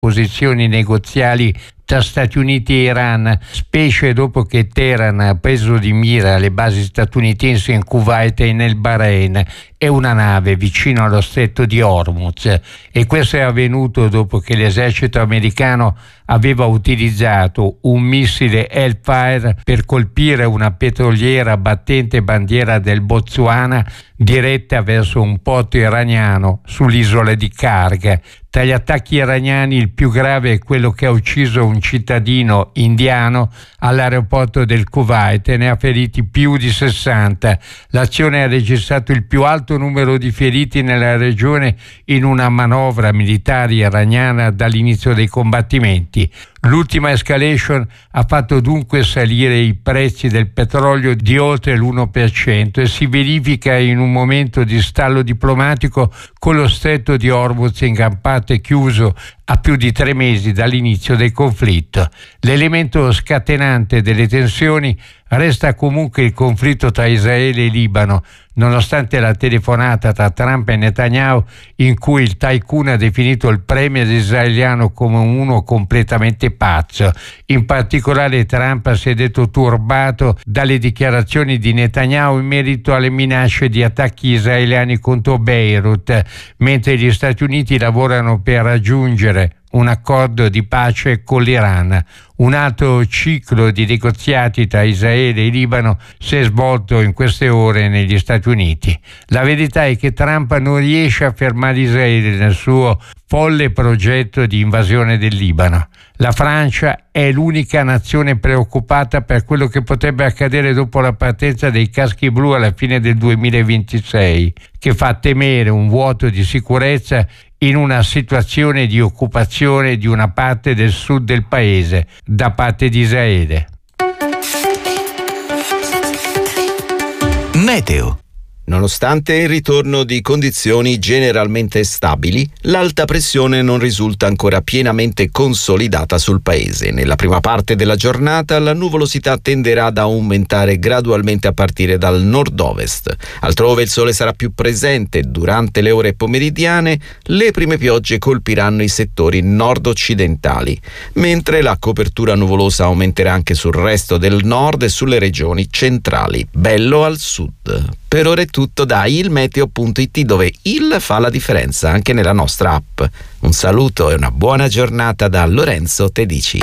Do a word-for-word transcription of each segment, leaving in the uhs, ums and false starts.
posizioni negoziali tra Stati Uniti e Iran, specie dopo che Teheran ha preso di mira le basi statunitensi in Kuwait e nel Bahrain e una nave vicino allo stretto di Hormuz. E questo è avvenuto dopo che l'esercito americano aveva utilizzato un missile Hellfire per colpire una petroliera battente bandiera del Botswana diretta verso un porto iraniano sull'isola di Karg. Tra gli attacchi iraniani il più grave è quello che ha ucciso un cittadino indiano all'aeroporto del Kuwait e ne ha feriti più di sessanta. L'azione ha registrato il più alto numero di feriti nella regione in una manovra militare iraniana dall'inizio dei combattimenti. L'ultima escalation ha fatto dunque salire i prezzi del petrolio di oltre l'uno per cento e si verifica in un momento di stallo diplomatico con lo stretto di Hormuz in gran parte chiuso a più di tre mesi dall'inizio del conflitto. L'elemento scatenante delle tensioni resta comunque il conflitto tra Israele e Libano, nonostante la telefonata tra Trump e Netanyahu in cui il tycoon ha definito il premier israeliano come uno completamente pazzo. In particolare Trump si è detto turbato dalle dichiarazioni di Netanyahu in merito alle minacce di attacchi israeliani contro Beirut, mentre gli Stati Uniti lavorano per raggiungere un accordo di pace con l'Iran. Un altro ciclo di negoziati tra Israele e Libano si è svolto in queste ore negli Stati Uniti. La verità è che Trump non riesce a fermare Israele nel suo folle progetto di invasione del Libano. La Francia è l'unica nazione preoccupata per quello che potrebbe accadere dopo la partenza dei caschi blu alla fine del duemilaventisei, che fa temere un vuoto di sicurezza in una situazione di occupazione di una parte del sud del paese da parte di Israele. Meteo. Nonostante il ritorno di condizioni generalmente stabili, l'alta pressione non risulta ancora pienamente consolidata sul paese. Nella prima parte della giornata la nuvolosità tenderà ad aumentare gradualmente a partire dal nord-ovest. Altrove il sole sarà più presente. Durante le ore pomeridiane le prime piogge colpiranno i settori nord-occidentali, mentre la copertura nuvolosa aumenterà anche sul resto del nord e sulle regioni centrali. Bello al sud. Per ora è tutto da ilmeteo punto it, dove il fa la differenza anche nella nostra app. Un saluto e una buona giornata da Lorenzo Tedici.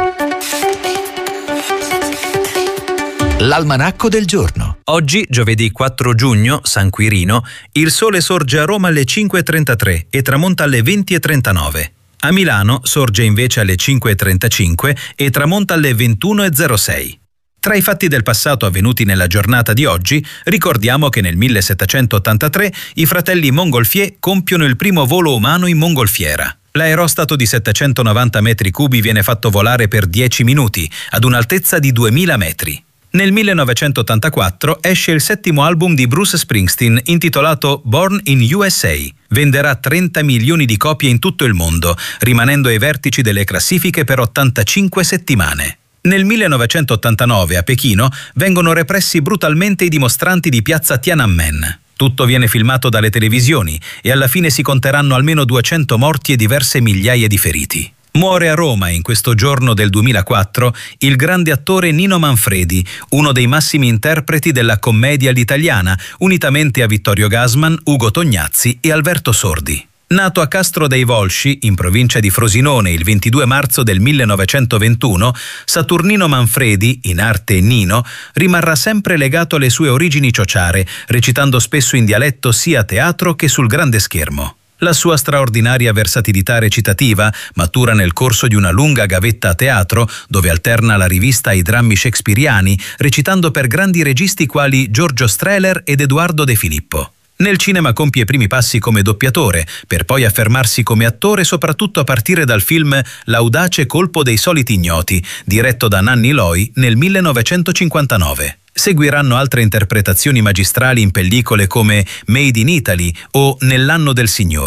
L'almanacco del giorno. Oggi, giovedì quattro giugno, San Quirino, il sole sorge a Roma alle cinque e trentatré e tramonta alle venti e trentanove. A Milano sorge invece alle cinque e trentacinque e tramonta alle ventuno e zero sei. Tra i fatti del passato avvenuti nella giornata di oggi, ricordiamo che nel millesettecentottantatré i fratelli Montgolfier compiono il primo volo umano in mongolfiera. L'aerostato di settecentonovanta metri cubi viene fatto volare per dieci minuti, ad un'altezza di duemila metri. Nel millenovecentottantaquattro esce il settimo album di Bruce Springsteen, intitolato Born in U S A. Venderà trenta milioni di copie in tutto il mondo, rimanendo ai vertici delle classifiche per ottantacinque settimane. Nel millenovecentottantanove a Pechino vengono repressi brutalmente i dimostranti di piazza Tiananmen. Tutto viene filmato dalle televisioni e alla fine si conteranno almeno duecento morti e diverse migliaia di feriti. Muore a Roma in questo giorno del duemilaquattro il grande attore Nino Manfredi, uno dei massimi interpreti della commedia all'italiana, unitamente a Vittorio Gassman, Ugo Tognazzi e Alberto Sordi. Nato a Castro dei Volsci, in provincia di Frosinone, il ventidue marzo del millenovecentoventuno, Saturnino Manfredi, in arte Nino, rimarrà sempre legato alle sue origini ciociare, recitando spesso in dialetto sia a teatro che sul grande schermo. La sua straordinaria versatilità recitativa matura nel corso di una lunga gavetta a teatro, dove alterna la rivista ai drammi shakespeariani, recitando per grandi registi quali Giorgio Strehler ed Edoardo De Filippo. Nel cinema compie i primi passi come doppiatore, per poi affermarsi come attore soprattutto a partire dal film L'audace colpo dei soliti ignoti, diretto da Nanni Loi nel millenovecentocinquantanove. Seguiranno altre interpretazioni magistrali in pellicole come Made in Italy o Nell'anno del Signore.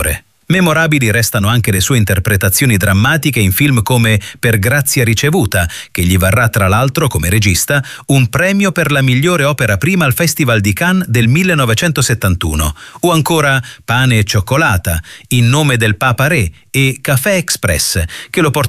Memorabili restano anche le sue interpretazioni drammatiche in film come Per grazia ricevuta, che gli varrà tra l'altro, come regista, un premio per la migliore opera prima al Festival di Cannes del millenovecentosettantuno, o ancora Pane e cioccolata, In nome del Papa Re e Café Express, che lo porteranno